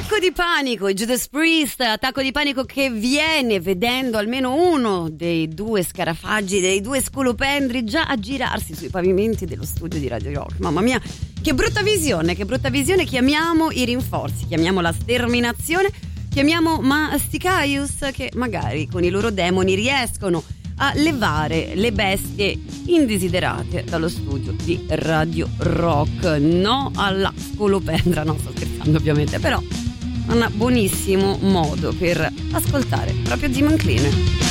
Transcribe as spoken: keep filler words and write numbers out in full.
Attacco di panico, Judas Priest, attacco di panico che viene vedendo almeno uno dei due scarafaggi, dei due scolopendri già aggirarsi sui pavimenti dello studio di Radio Rock. Mamma mia, che brutta visione, che brutta visione. Chiamiamo i rinforzi, chiamiamo la sterminazione, chiamiamo Masticaius, che magari con i loro demoni riescono a levare le bestie indesiderate dallo studio di Radio Rock. No alla scolopendra, no, sto scherzando ovviamente, però è un buonissimo modo per ascoltare proprio Demon Cleaner.